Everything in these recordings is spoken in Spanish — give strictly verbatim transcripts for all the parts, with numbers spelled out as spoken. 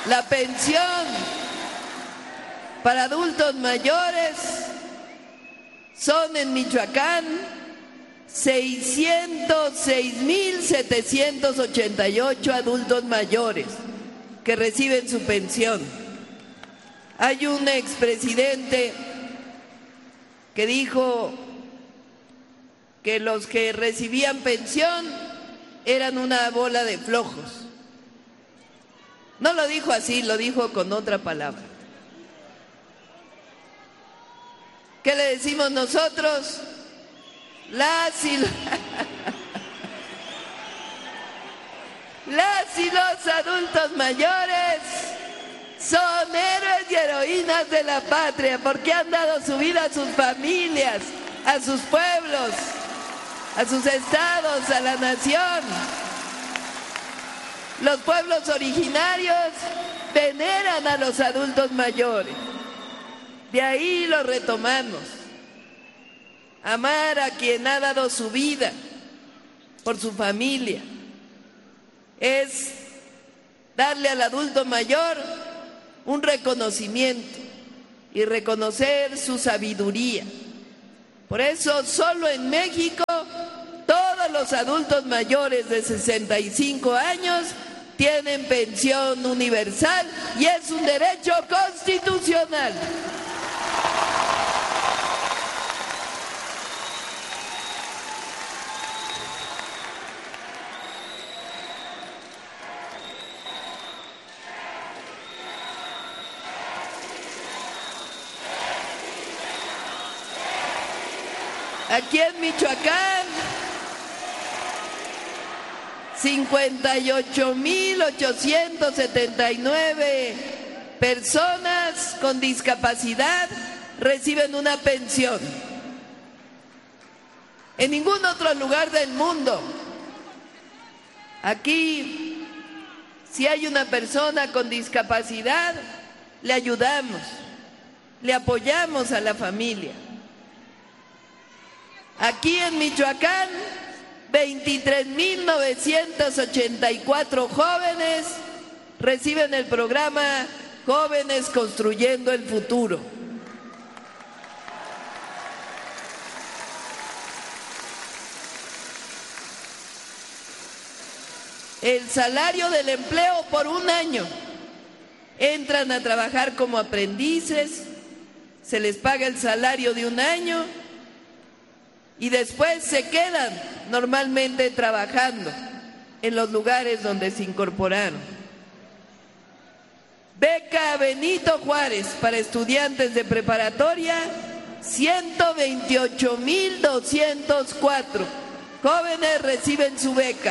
La pensión para adultos mayores son en Michoacán seiscientos seis mil setecientos ochenta y ocho adultos mayores que reciben su pensión. Hay un expresidente que dijo que los que recibían pensión eran una bola de flojos. No lo dijo así, lo dijo con otra palabra. ¿Qué le decimos nosotros? Las y, las y los adultos mayores son héroes y heroínas de la patria porque han dado su vida a sus familias, a sus pueblos, a sus estados, a la nación. Los pueblos originarios veneran a los adultos mayores. De ahí lo retomamos. Amar a quien ha dado su vida por su familia es darle al adulto mayor un reconocimiento y reconocer su sabiduría. Por eso solo en México todos los adultos mayores de sesenta y cinco años tienen pensión universal y es un derecho constitucional. Aquí en Michoacán, cincuenta y ocho mil ochocientos setenta y nueve personas con discapacidad reciben una pensión. En ningún otro lugar del mundo. Aquí, si hay una persona con discapacidad, le ayudamos, le apoyamos a la familia. Aquí en Michoacán, veintitrés mil novecientos ochenta y cuatro jóvenes reciben el programa Jóvenes Construyendo el Futuro. El salario del empleo por un año. Entran a trabajar como aprendices, se les paga el salario de un año y después se quedan normalmente trabajando en los lugares donde se incorporaron. Beca Benito Juárez para estudiantes de preparatoria, ciento veintiocho mil doscientos cuatro jóvenes reciben su beca.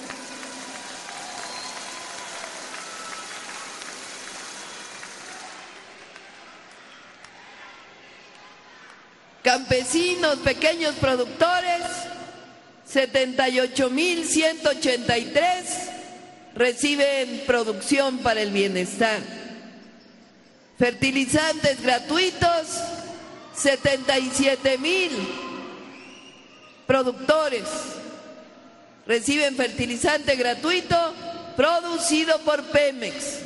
Campesinos, pequeños productores, setenta y ocho mil ciento ochenta y tres reciben producción para el bienestar. Fertilizantes gratuitos, setenta y siete mil productores reciben fertilizante gratuito producido por Pemex.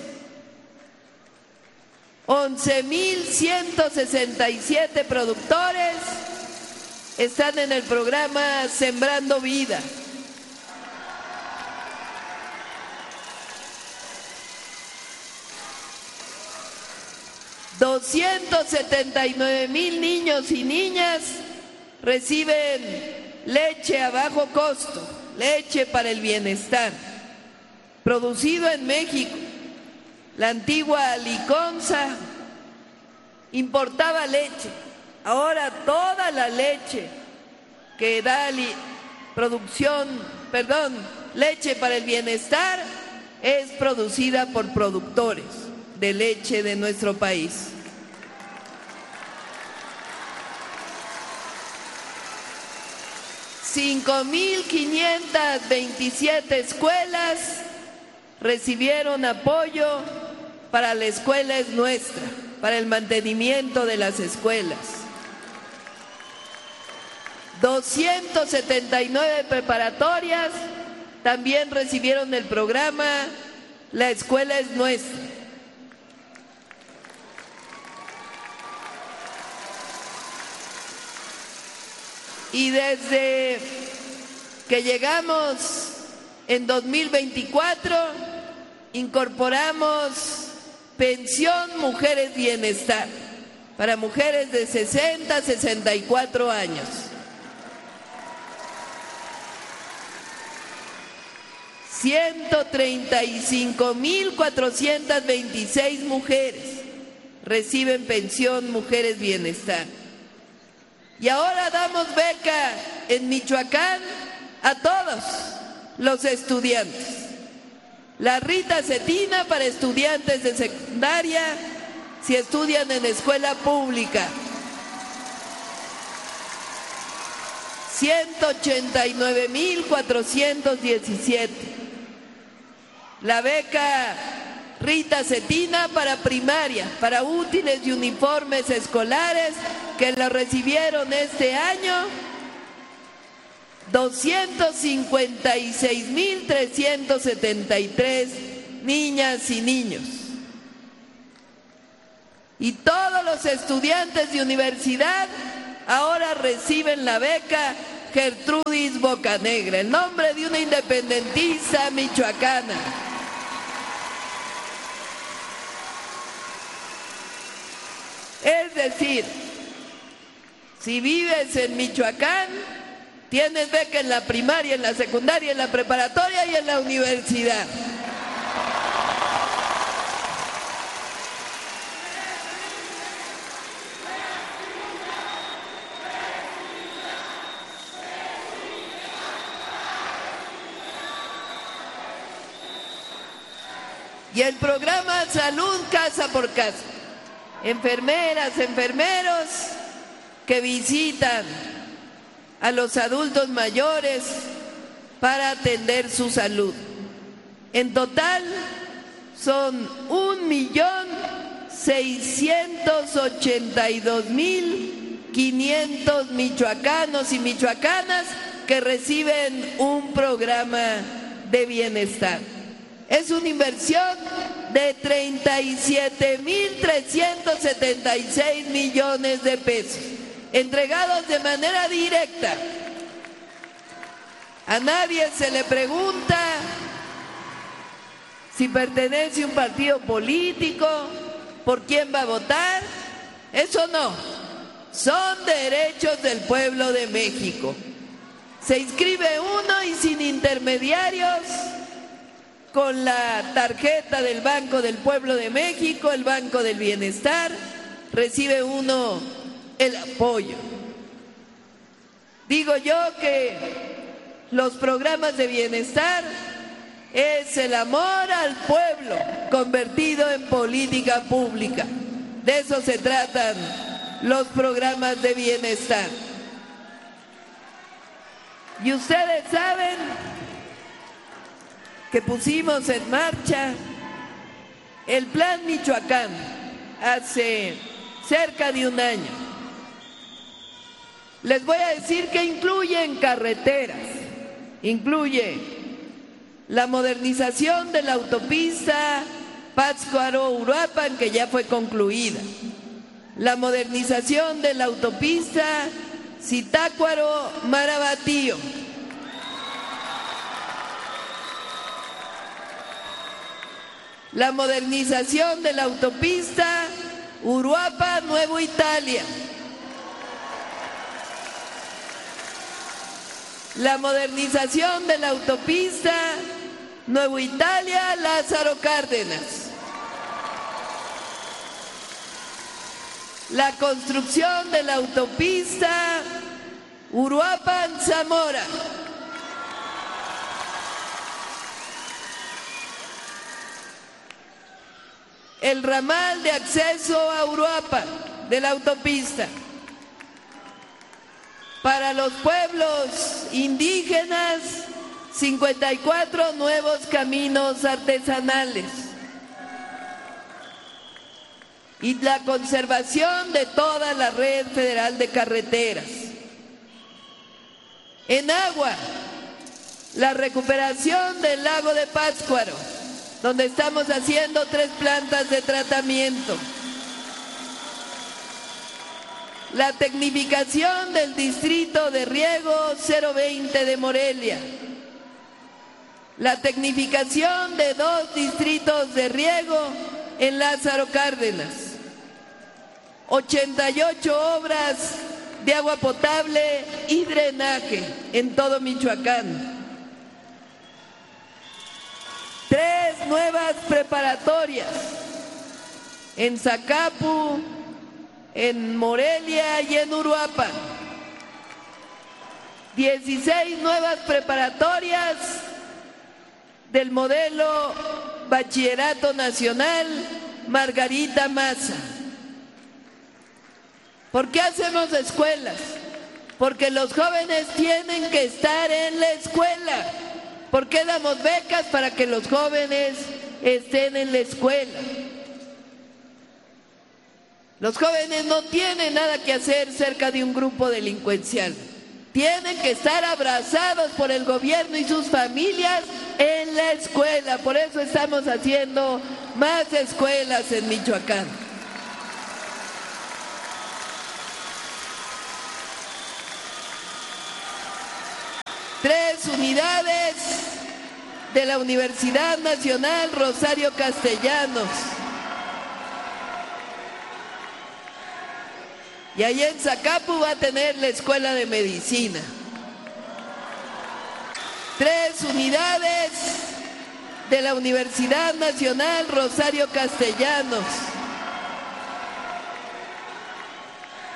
once mil ciento sesenta y siete productores están en el programa Sembrando Vida. doscientos setenta y nueve mil niños y niñas reciben leche a bajo costo, leche para el bienestar, producido en México. La antigua Liconza importaba leche. Ahora toda la leche que da li- producción, perdón, leche para el bienestar es producida por productores de leche de nuestro país. cinco mil quinientas veintisiete escuelas recibieron apoyo para la escuela es nuestra, para el mantenimiento de las escuelas. doscientas setenta y nueve preparatorias también recibieron el programa La Escuela es Nuestra, Y desde que llegamos en dos mil veinticuatro, incorporamos pensión Mujeres Bienestar para mujeres de sesenta a sesenta y cuatro años. ciento treinta y cinco mil cuatrocientas veintiséis mujeres reciben pensión Mujeres Bienestar. Y ahora damos beca en Michoacán a todos los estudiantes. La Rita Cetina para estudiantes de secundaria si estudian en escuela pública. ciento ochenta y nueve mil cuatrocientos diecisiete. La beca Rita Cetina para primaria, para útiles y uniformes escolares que la recibieron este año, doscientos cincuenta y seis mil trescientos setenta y tres niñas y niños. Y todos los estudiantes de universidad ahora reciben la beca Gertrudis Bocanegra, el nombre de una independentista michoacana. Es decir, si vives en Michoacán, tienes beca en la primaria, en la secundaria, en la preparatoria y en la universidad. Y el programa Salud Casa por Casa. Enfermeras, enfermeros que visitan a los adultos mayores para atender su salud. En total son un millón seiscientos ochenta y dos mil quinientos michoacanos y michoacanas que reciben un programa de bienestar. Es una inversión de treinta y siete mil trescientos setenta y seis millones de pesos, entregados de manera directa. A nadie se le pregunta si pertenece a un partido político, por quién va a votar. Eso no, son derechos del pueblo de México. Se inscribe uno y sin intermediarios, con la tarjeta del Banco del Pueblo de México, el Banco del Bienestar, recibe uno el apoyo. Digo yo que los programas de bienestar es el amor al pueblo convertido en política pública. De eso se tratan los programas de bienestar. Y ustedes saben que pusimos en marcha el Plan Michoacán hace cerca de un año. Les voy a decir que incluyen carreteras, incluye la modernización de la autopista Pátzcuaro-Uruapan, que ya fue concluida, la modernización de la autopista Zitácuaro-Marabatío, la modernización de la autopista Uruapan-Nuevo Italia, la modernización de la autopista Nuevo Italia-Lázaro Cárdenas, la construcción de la autopista Uruapan-Zamora, el ramal de acceso a Uruapan de la autopista. Para los pueblos indígenas, cincuenta y cuatro nuevos caminos artesanales. Y la conservación de toda la red federal de carreteras. En agua, la recuperación del lago de Pátzcuaro, donde estamos haciendo tres plantas de tratamiento. la tecnificación del distrito de riego cero veinte de Morelia, la tecnificación de dos distritos de riego en Lázaro Cárdenas, ochenta y ocho obras de agua potable y drenaje en todo Michoacán, tres nuevas preparatorias en Zacapu, en Morelia y en Uruapan, dieciséis nuevas preparatorias del modelo Bachillerato Nacional Margarita Maza. ¿Por qué hacemos escuelas? Porque los jóvenes tienen que estar en la escuela. ¿Por qué damos becas? Para que los jóvenes estén en la escuela. Los jóvenes no tienen nada que hacer cerca de un grupo delincuencial. Tienen que estar abrazados por el gobierno y sus familias en la escuela. Por eso estamos haciendo más escuelas en Michoacán. Tres unidades de la Universidad Nacional Rosario Castellanos. Y ahí en Zacapu va a tener la Escuela de Medicina. Tres unidades de la Universidad Nacional Rosario Castellanos.